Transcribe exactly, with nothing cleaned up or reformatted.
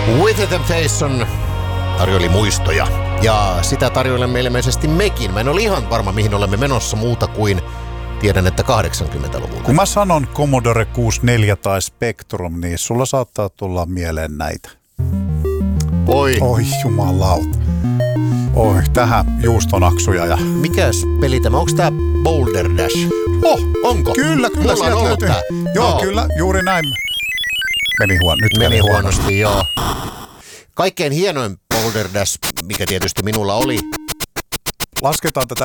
With the Temptation tarjoili muistoja. Ja sitä tarjoilemme ilmeisesti mekin. Mä en ole ihan varma, mihin olemme menossa muuta kuin tiedän, että kahdeksankymmentäluvulla. Kun mä sanon Commodore kuusikymmentäneljä tai Spectrum, niin sulla saattaa tulla mieleen näitä. Oi. Oi jumalauta. Oi, tähän juustonaksuja. Ja... Mikäs peli tämä? Onko tää Boulder Dash? Oh, onko? Kyllä, kyllä. Mulla on ollut tää. Joo, no. kyllä, juuri näin. Meni, huon, nyt meni huonosti. huonosti, joo. Kaikkein hienoin Boulder Dash, mikä tietysti minulla oli. Lasketaan tätä